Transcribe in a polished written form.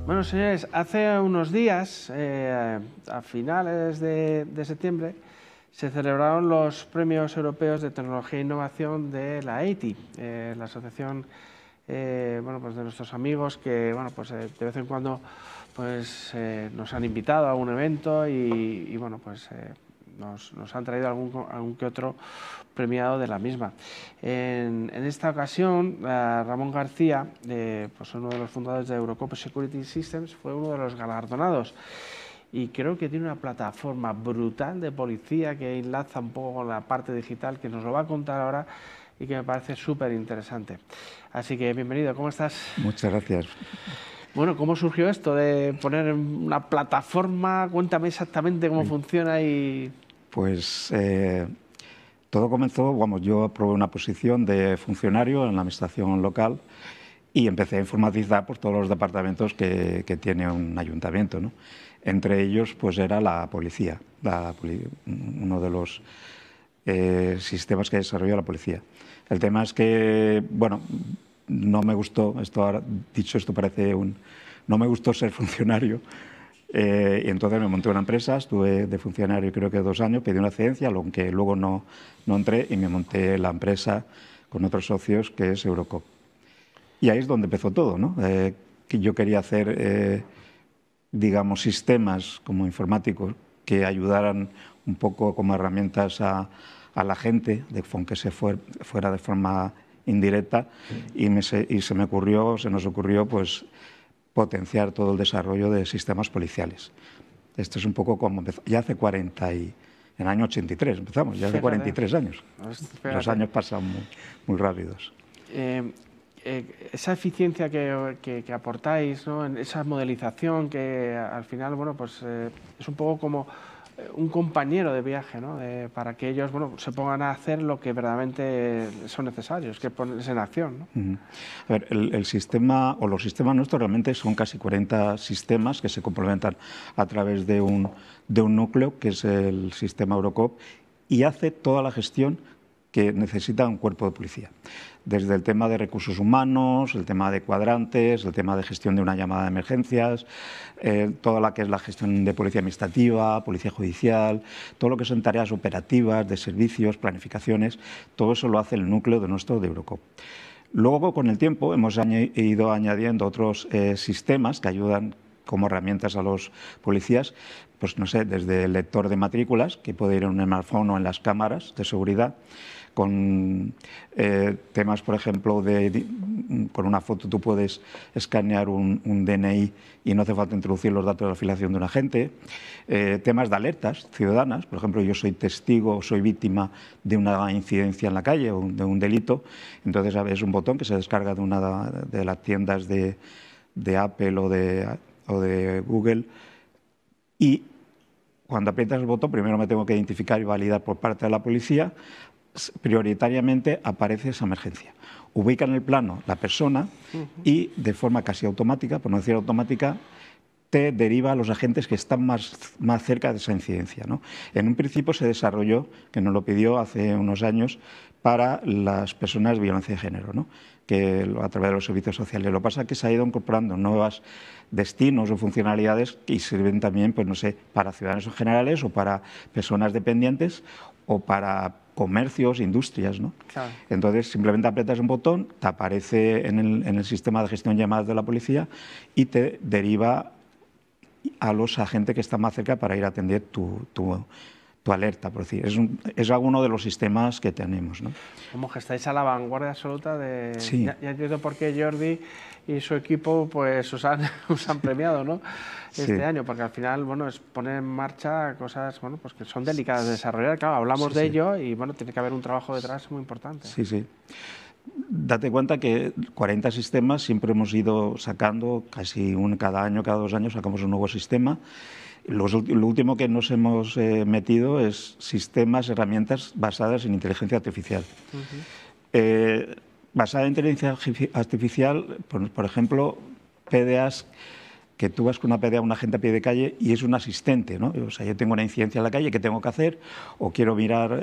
Bueno, señores, hace unos días, a finales de septiembre, se celebraron los Premios Europeos de Tecnología e Innovación de la EITI, la asociación bueno, pues de nuestros amigos que bueno, pues, de vez en cuando pues, nos han invitado a un evento y bueno, pues, nos han traído algún que otro premiado de la misma. En esta ocasión, Ramón García, pues uno de los fundadores de Eurocop Security Systems, fue uno de los galardonados. Y creo que tiene una plataforma brutal de policía que enlaza un poco con la parte digital, que nos lo va a contar ahora y que me parece súper interesante. Así que bienvenido, ¿cómo estás? Muchas gracias. Bueno, ¿cómo surgió esto de poner una plataforma? Cuéntame exactamente cómo funciona y... Pues todo comenzó, vamos, yo probé una posición de funcionario en la administración local y empecé a informatizar pues, todos los departamentos que tiene un ayuntamiento, ¿no? Entre ellos pues era la policía, uno de los sistemas que desarrolla la policía. El tema es que, bueno, no me gustó, dicho esto parece no me gustó ser funcionario. Y entonces me monté una empresa, estuve de funcionario creo que 2 años, pedí una excedencia, aunque luego no entré, y me monté la empresa con otros socios que es Eurocop. Y ahí es donde empezó todo, ¿no? Que yo quería hacer, digamos, sistemas como informáticos que ayudaran un poco como herramientas a la gente, aunque fuera de forma indirecta, y se nos ocurrió pues potenciar todo el desarrollo de sistemas policiales. Esto es un poco como empezó, ya hace en el año 83 empezamos, ya hace 43 años. Los años pasan muy rápidos. Esa eficiencia que aportáis, ¿no? En esa modelización que al final, bueno, pues es un poco como un compañero de viaje, ¿no? Para que ellos, bueno, se pongan a hacer lo que verdaderamente son necesarios, que ponerse en acción, ¿no? A ver, el sistema o los sistemas nuestros realmente son casi 40 sistemas que se complementan a través de un núcleo que es el sistema Eurocop y hace toda la gestión que necesita un cuerpo de policía. Desde el tema de recursos humanos, el tema de cuadrantes, el tema de gestión de una llamada de emergencias, toda la que es la gestión de policía administrativa, policía judicial, todo lo que son tareas operativas, de servicios, planificaciones, todo eso lo hace el núcleo de Eurocop. Luego, con el tiempo, hemos ido añadiendo otros sistemas que ayudan como herramientas a los policías, pues no sé, desde el lector de matrículas, que puede ir en un smartphone o en las cámaras de seguridad, con temas, por ejemplo, con una foto tú puedes escanear un DNI y no hace falta introducir los datos de afiliación de un agente. Temas de alertas ciudadanas, por ejemplo, yo soy testigo, soy víctima de una incidencia en la calle o de un delito, entonces es un botón que se descarga de una de las tiendas de Apple o de Google y cuando aprietas el botón primero me tengo que identificar y validar por parte de la policía. Prioritariamente aparece esa emergencia. Ubica en el plano la persona y de forma casi automática, por no decir automática, te deriva a los agentes que están más cerca de esa incidencia, ¿no? En un principio se desarrolló, que nos lo pidió hace unos años, para las personas de violencia de género, ¿no? Que a través de los servicios sociales. Lo que pasa es que se ha ido incorporando nuevos destinos o funcionalidades que sirven también, pues no sé, para ciudadanos en generales o para personas dependientes o para comercios, industrias, ¿no? Claro. Entonces, simplemente aprietas un botón, te aparece en el sistema de gestión de llamadas de la policía y te deriva a los agentes que están más cerca para ir a atender tu alerta, por decir. Es alguno de los sistemas que tenemos, ¿no? Como que estáis a la vanguardia absoluta de... Sí. Ya entiendo por qué Jordi y su equipo pues os han premiado, ¿no? Este año, porque al final, bueno, es poner en marcha cosas, bueno, pues que son delicadas de desarrollar. Claro, hablamos de ello y, bueno, tiene que haber un trabajo detrás muy importante. Sí, sí. Date cuenta que 40 sistemas siempre hemos ido sacando, casi cada año, cada 2 años sacamos un nuevo sistema. Lo último que nos hemos metido es sistemas, herramientas basadas en inteligencia artificial. Basada en inteligencia artificial, por ejemplo, PDAs, que tú vas con una PDA a un agente a pie de calle y es un asistente, ¿no? O sea, yo tengo una incidencia en la calle, ¿qué tengo que hacer? O quiero mirar